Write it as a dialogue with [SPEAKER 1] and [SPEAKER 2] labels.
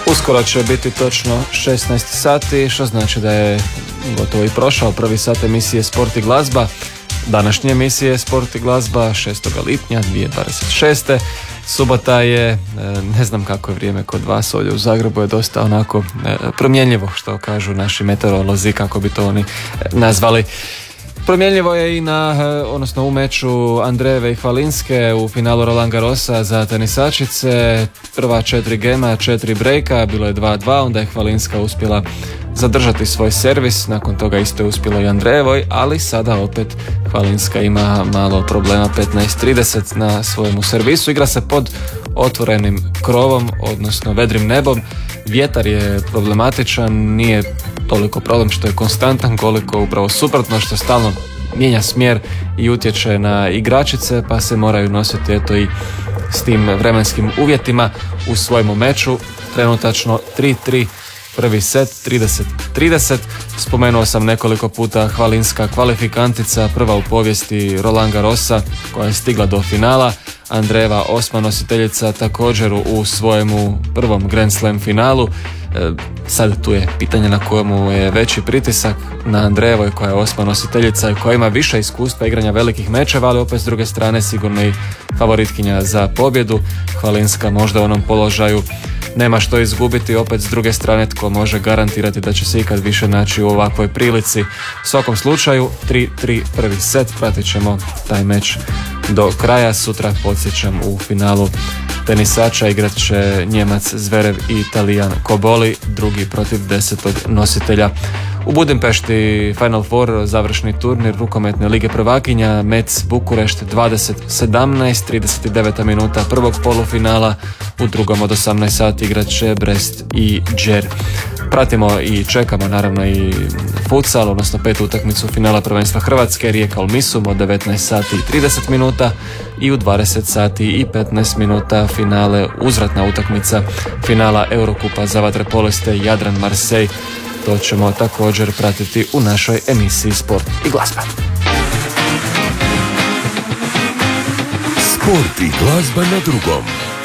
[SPEAKER 1] Uskoro će biti točno 16 sati, što znači da je gotovo i prošao prvi sat emisije Sport i glazba. Današnje emisije Sport i glazba 6. lipnja 2026. Subota je, ne znam kako je vrijeme kod vas, ovdje u Zagrebu je dosta onako promjenljivo, što kažu naši meteorolozi, kako bi to oni nazvali. Promjenljivo je i u meču Andrejeve i Hvalinske u finalu Roland Garrosa za tenisačice. Prva 4 gema, 4 brejka, bilo je 2-2, onda je Hvalinska uspjela zadržati svoj servis, nakon toga isto je uspjelo i Andrejevoj, ali sada opet Hvalinska ima malo problema, 15-30 na svojemu servisu, igra se pod otvorenim krovom, odnosno vedrim nebom. Vjetar je problematičan, nije toliko problem što je konstantan, koliko upravo suprotno što stalno mijenja smjer i utječe na igračice, pa se moraju nositi eto i s tim vremenskim uvjetima. U svojemu meču trenutačno 3-3 prvi set, 30-30. Spomenuo sam nekoliko puta Hvalinska kvalifikantica, prva u povijesti Roland Garrosa koja je stigla do finala. Andrejeva, 8. nositeljica, također u svojemu prvom Grand Slam finalu. Sad tu je pitanje na kojemu je veći pritisak, na Andrejevoj koja je 8. nositeljica i koja ima više iskustva igranja velikih mečeva, ali opet s druge strane sigurno i favoritkinja za pobjedu. Hvalinska možda u onom položaju nema što izgubiti, opet s druge strane tko može garantirati da će se ikad više naći u ovakvoj prilici. U svakom slučaju 3-3 prvi set, pratit ćemo taj meč do kraja. Sutra podsjećam u finalu tenisača igrat će Njemac Zverev i Italijan Koboli, drugi protiv 10. nositelja. U Budimpešti Final Four, završni turnir rukometne lige prvakinja, Metz Bukurešt 20-17, 39. minuta prvog polufinala, u drugom od 18 sati igrat će Brest i Džer. Pratimo i čekamo naravno i futsal, odnosno 5. utakmicu finala prvenstva Hrvatske, Rijeka Ulmisum od 19 sati i 30 minuta i u 20 sati i 15 minuta finale, uzvratna utakmica finala Eurokupa za vaterpoliste Jadran Marseille. To ćemo također pratiti u našoj emisiji Sport i glazba.
[SPEAKER 2] Sport i glazba na drugom.